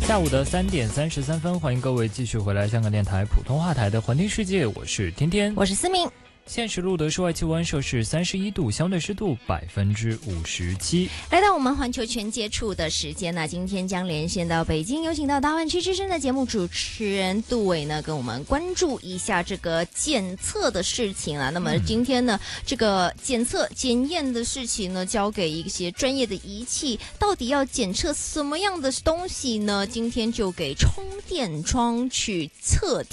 下午的3点33分，欢迎各位继续回来香港电台普通话台的环听世界，我是天天， 我是思明。 现时录得室外气温摄氏31度，相对湿度57%。 来到我们环球全接触的时间呢，今天将连线到北京，有请到大湾区之声的节目主持人杜伟呢，跟我们关注一下这个检测的事情啊。那么今天呢，这个检测检验的事情呢，交给一些专业的仪器，到底要检测什么样的东西呢？今天就给充电桩去测